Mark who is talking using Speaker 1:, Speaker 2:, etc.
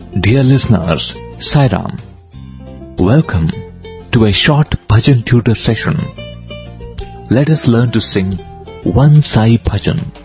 Speaker 1: Dear listeners, Sai Ram. Welcome to a short bhajan tutor session. Let us learn to sing one Sai bhajan